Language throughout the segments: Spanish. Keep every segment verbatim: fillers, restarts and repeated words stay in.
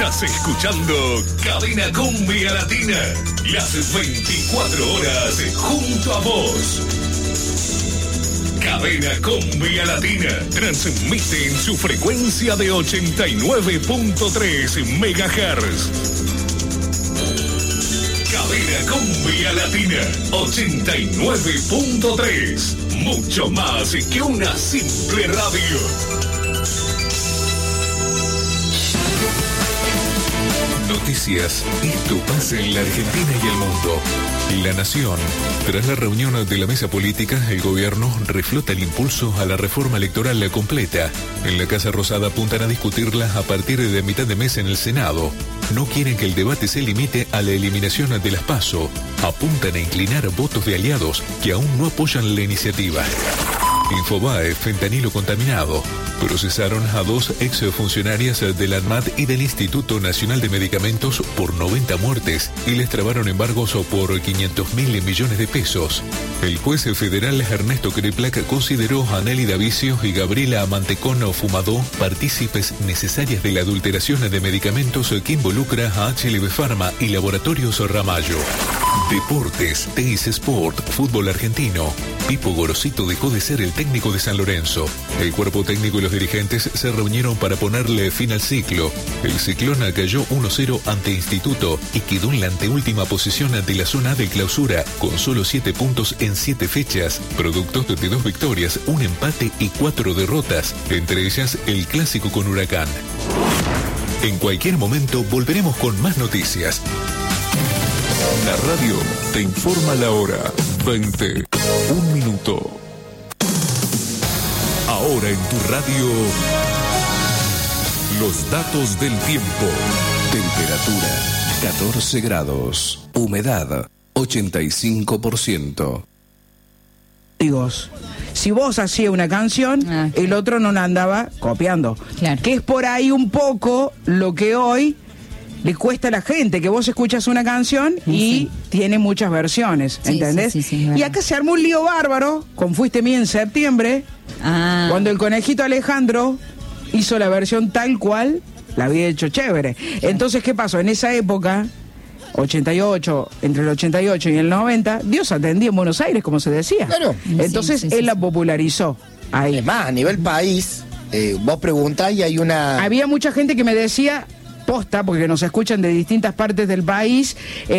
Estás escuchando Cadena Cumbia Latina. Las veinticuatro horas junto a vos. Cadena Cumbia Latina transmite en su frecuencia de ochenta y nueve punto tres megahertz. Cadena Cumbia Latina ochenta y nueve punto tres. Mucho más que una simple radio. Noticias. Esto pasa en la Argentina y el mundo. La Nación. Tras la reunión de la mesa política, el gobierno reflota el impulso a la reforma electoral completa. En la Casa Rosada apuntan a discutirla a partir de mitad de mes en el Senado. No quieren que el debate se limite a la eliminación de las PASO. Apuntan a inclinar votos de aliados que aún no apoyan la iniciativa. Infobae, fentanilo contaminado. Procesaron a dos exfuncionarias del ANMAT y del Instituto Nacional de Medicamentos por noventa muertes y les trabaron embargos por quinientos mil millones de pesos. El juez federal Ernesto Kreplak consideró a Nelly Davicio y Gabriela Mantecón Fumadó partícipes necesarias de la adulteración de medicamentos que involucra a H L B Pharma y Laboratorios Ramallo. Deportes, Teis Sport, fútbol argentino. Pipo Gorosito dejó de ser el técnico de San Lorenzo. El cuerpo técnico y los dirigentes se reunieron para ponerle fin al ciclo. El Ciclón cayó uno cero ante Instituto y quedó en la anteúltima posición ante la zona de clausura, con solo siete puntos en siete fechas, producto de dos victorias, un empate y cuatro derrotas, entre ellas el clásico con Huracán. En cualquier momento volveremos con más noticias. La radio te informa la hora. veinte, un minuto. Ahora en tu radio, los datos del tiempo. Temperatura, catorce grados. Humedad, ochenta y cinco por ciento. Si vos hacías una canción, ah, el otro no la andaba copiando. Claro. Que es por ahí un poco lo que hoy le cuesta a la gente, que vos escuchas una canción y sí, tiene muchas versiones, sí, ¿entendés? Sí, sí, sí, y acá se armó un lío bárbaro con Fuiste Mía en septiembre, ah. cuando el conejito Alejandro hizo la versión tal cual la había hecho chévere. Entonces, ¿qué pasó? En esa época, ochenta y ocho, entre el ochenta y ocho y el noventa, Dios atendía en Buenos Aires, como se decía. Claro. Entonces, sí, sí, él sí, la sí. popularizó. Ahí. Es más, a nivel país, eh, vos preguntás y hay una... Había mucha gente que me decía, posta, porque nos escuchan de distintas partes del país,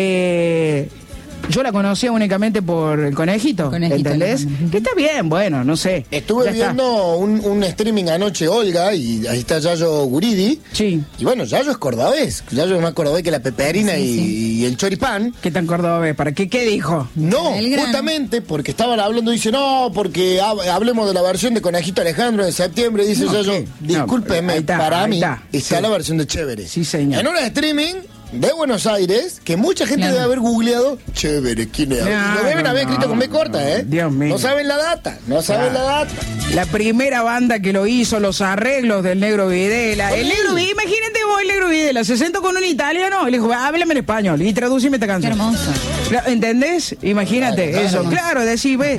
eh... yo la conocía únicamente por el conejito, conejito ¿entendés? El que está bien, bueno, no sé. Estuve viendo un, un streaming anoche, Olga, y ahí está Yayo Guridi. Sí. Y bueno, Yayo es cordobés. Yayo es más cordobés que la peperina sí, y, sí. y el choripán. ¿Qué tan cordobés? ¿Para qué? ¿Qué dijo? No, justamente porque estaban hablando, dice, no, porque hab- hablemos de la versión de Conejito Alejandro de septiembre, dice no, Yayo. ¿Qué? Discúlpeme, no, está, para mí está, está sí. la versión de Chévere. Sí, señor. En un streaming de Buenos Aires, que mucha gente claro. debe haber googleado Chévere, ¿quién es? No, y lo deben no, haber escrito no, con B corta, ¿eh? Dios mío. No saben la data, no saben claro. la data. La primera banda que lo hizo, los arreglos del Negro Videla. El Negro Videla, imagínate vos el Negro Videla, se sentó con un italiano y le dijo, háblame en español y traducime esta canción. Qué hermoso. ¿Entendés? Imagínate claro, eso. Claro, claro decís, ve,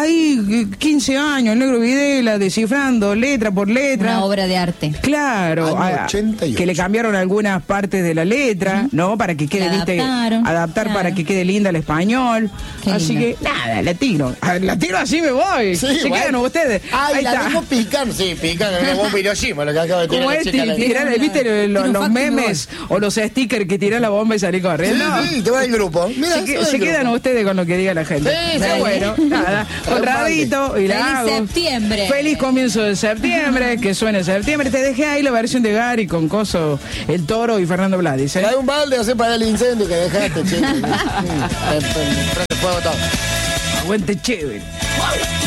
hay quince años, el Negro Videla, descifrando letra por letra. Una obra de arte. Claro, a, que le cambiaron algunas partes de la letra, uh-huh. ¿no? Para que quede, viste, adaptar claro. para que quede linda el español. Qué así lindo. Que, nada, la tiro. La tiro así me voy. Sí, se bueno. quedan ustedes. Ay, ahí la está. tengo picando. Sí, picando. Una bomba Hiroshima, lo que acaba de tirar ¿Cómo la es chica. T- tirar, ¿viste los, los memes o los stickers que tiró la bomba y salí corriendo? Sí, sí, te va el grupo. Mira, se que, se quedan grupo. Ustedes con lo que diga la gente. Sí, pero sí. Bueno, nada. Honradito y la Feliz hago. septiembre. Feliz comienzo de septiembre. Que suene septiembre. Te dejé ahí la versión de Gary con Coso, el Toro y Fernando Bladis. ¿eh? Hay un balde a hacer para el incendio que dejaste, che. Prende fuego todo. Aguante chévere.